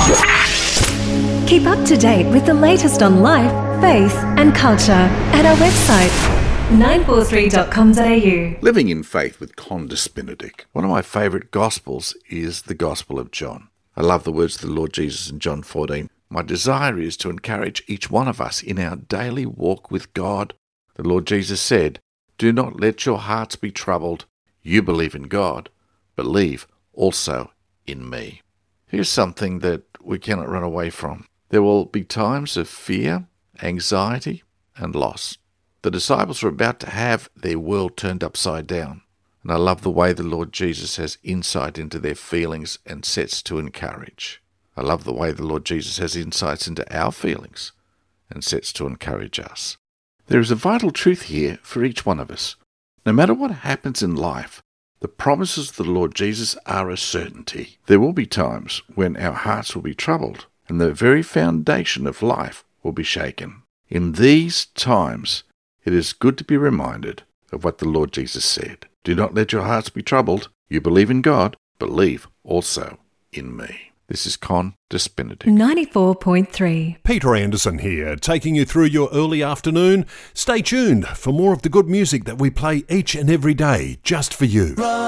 Keep up to date with the latest on life, faith and culture at our website 943.com.au. Living in Faith with Condas Benedict. One of my favourite Gospels is the Gospel of John. I love the words of the Lord Jesus in John 14. My desire is to encourage each one of us in our daily walk with God. The Lord Jesus said, do not let your hearts be troubled. You believe in God. Believe also in me. Here's something that we cannot run away from. There will be times of fear, anxiety, and loss. The disciples are about to have their world turned upside down. And I love the way the Lord Jesus has insight into their feelings and sets to encourage. I love the way the Lord Jesus has insights into our feelings and sets to encourage us. There is a vital truth here for each one of us. No matter what happens in life, the promises of the Lord Jesus are a certainty. There will be times when our hearts will be troubled and the very foundation of life will be shaken. In these times, it is good to be reminded of what the Lord Jesus said. Do not let your hearts be troubled. You believe in God, believe also in me. This is Condas Benedict. 94.3. Peter Anderson here, taking you through your early afternoon. Stay tuned for more of the good music that we play each and every day just for you.